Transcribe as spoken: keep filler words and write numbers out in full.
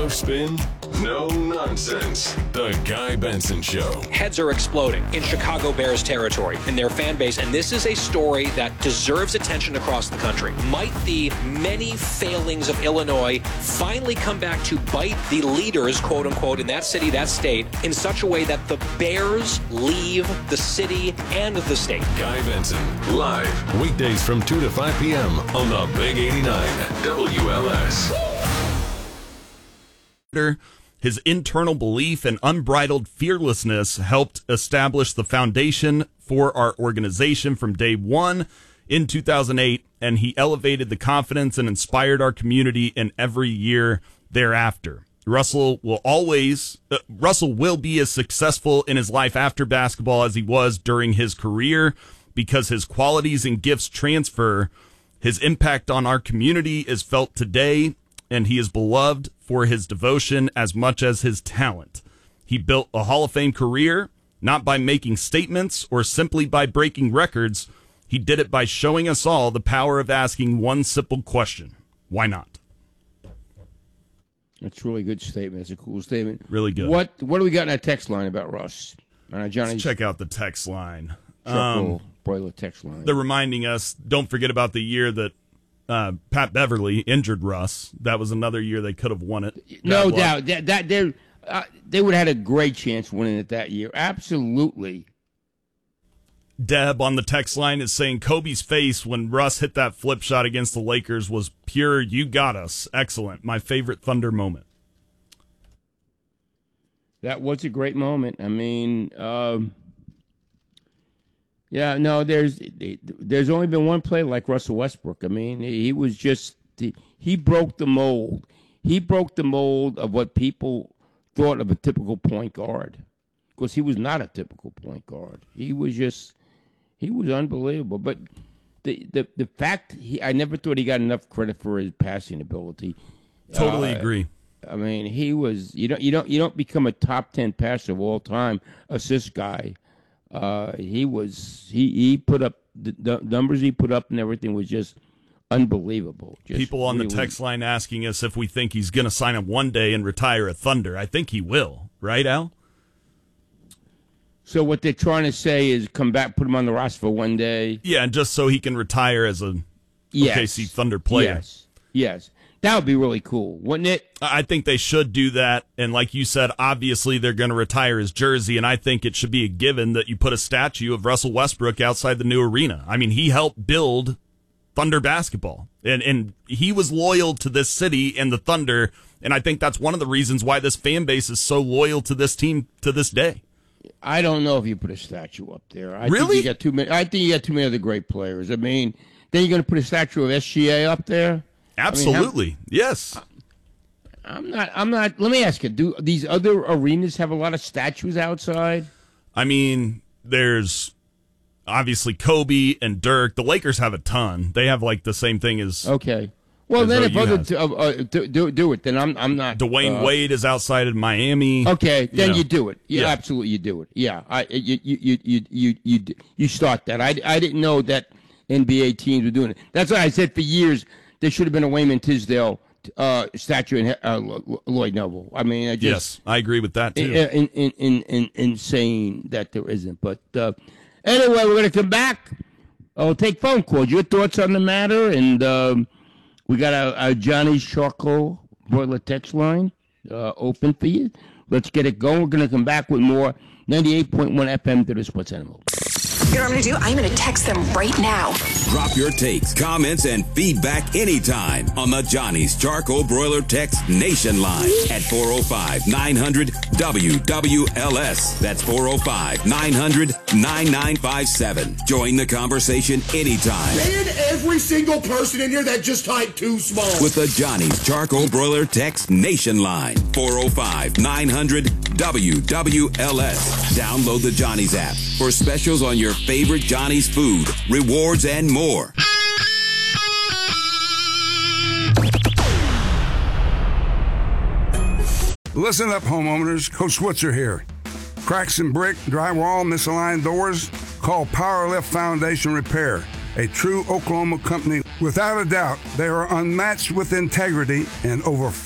No spin, no nonsense. The Guy Benson Show. Heads are exploding in Chicago Bears territory in their fan base, and this is a story that deserves attention across the country. Might the many failings of Illinois finally come back to bite the leaders, quote unquote, in that city, that state, in such a way that the Bears leave the city and the state? Guy Benson, live, weekdays from two to five p.m. on the Big eighty-nine W L S. His internal belief and unbridled fearlessness helped establish the foundation for our organization from day one in two thousand eight, and he elevated the confidence and inspired our community in every year thereafter. Russell will always, uh, Russell will be as successful in his life after basketball as he was during his career because his qualities and gifts transfer. His impact on our community is felt today, and he is beloved for his devotion as much as his talent. He built a Hall of Fame career, not by making statements or simply by breaking records. He did it by showing us all the power of asking one simple question. Why not? That's a really good statement. It's a cool statement. Really good. What What do we got in that text line about Russ? Uh, Johnny, Let's check out the text line. Um, broiler text line. They're reminding us, don't forget about the year that Uh, Pat Beverly injured Russ. That was another year they could have won it. No doubt. That, that they uh, they would have had a great chance winning it that year. Absolutely. Deb on the text line is saying Kobe's face when Russ hit that flip shot against the Lakers was pure, you got us. Excellent. My favorite Thunder moment. That was a great moment. I mean, um, yeah, no, there's there's only been one play like Russell Westbrook. I mean, he was just, he broke the mold. He broke the mold of what people thought of a typical point guard. Because he was not a typical point guard. He was just, he was unbelievable. But the the, the fact, he, I never thought he got enough credit for his passing ability. Totally uh, agree. I mean, he was, you don't, you don't, you don't become a top ten passer of all time, assist guy. Uh, he was he, he put up the, the numbers he put up and everything was just unbelievable. Just People on really, the text line asking us if we think he's going to sign up one day and retire a Thunder. I think he will, right, Al? So what they're trying to say is come back, put him on the roster for one day. Yeah, and just so he can retire as a yes. O K C Thunder player. Yes, yes. That would be really cool, wouldn't it? I think they should do that. And like you said, obviously they're going to retire his jersey. And I think it should be a given that you put a statue of Russell Westbrook outside the new arena. I mean, he helped build Thunder basketball. And, and he was loyal to this city and the Thunder. And I think that's one of the reasons why this fan base is so loyal to this team to this day. I don't know if you put a statue up there. I really? Think you got too many, I think you got too many other great players. I mean, then you're going to put a statue of S G A up there? Absolutely. I mean, yes. I'm not, I'm not, let me ask you, do these other arenas have a lot of statues outside? I mean, there's obviously Kobe and Dirk. The Lakers have a ton. They have like the same thing as. Okay. Well, as then if other has. t- uh, uh, do, do, do it, then I'm, I'm not. Dwayne uh, Wade is outside of Miami. Okay, then you, know. you do it. Yeah, Yeah. absolutely, you do it. Yeah, I, you, you, you, you, you, you, you start that. I, I didn't know that N B A teams were doing it. That's why I said for years, there should have been a Wayman Tisdale uh, statue in uh, Lloyd Noble. I mean, I just, yes, I agree with that too. In, in, in, in, insane that there isn't. But uh, anyway, we're going to come back. I'll take phone calls. Your thoughts on the matter, and um, we got our, our Johnny's Charcoal Broiler text line uh, open for you. Let's get it going. We're going to come back with more ninety-eight point one F M to the Sports Animal. You know what I'm going to do? I'm going to text them right now. Drop your takes, comments, and feedback anytime on the Johnny's Charcoal Broiler Text Nation line at four oh five, nine hundred, W W L S. That's four oh five, nine hundred, nine nine five seven. Join the conversation anytime. And every single person in here that just typed too small. With the Johnny's Charcoal Broiler Text Nation line, four oh five, nine hundred, W W L S. Download the Johnny's app for specials on your favorite Johnny's food, rewards, and more. Listen up, homeowners. Coach Switzer here. Cracks in brick, drywall, misaligned doors? Call Powerlift Foundation Repair, a true Oklahoma company. Without a doubt, they are unmatched with integrity and over